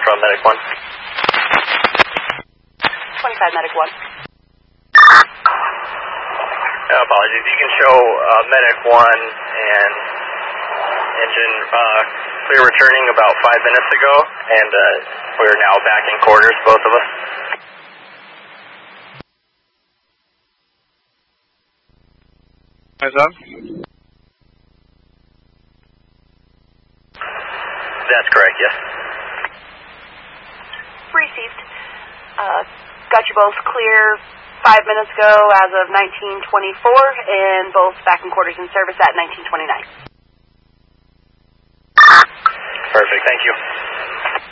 from Medic 1. 25 Medic 1. Apologies. You can show Medic 1 and engine clear returning about 5 minutes ago, and we're now back in quarters, both of us. Eyes up? That's correct, yes. Received. Got you both clear 5 minutes ago as of 1924, and both back in quarters in service at 1929. Perfect, thank you.